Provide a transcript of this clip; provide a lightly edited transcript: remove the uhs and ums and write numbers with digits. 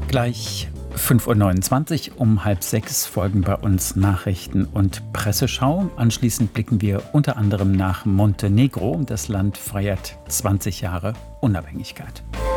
Gleich 5:29 Uhr, um 5:30 folgen bei uns Nachrichten und Presseschau. Anschließend blicken wir unter anderem nach Montenegro. Das Land feiert 20 Jahre Unabhängigkeit.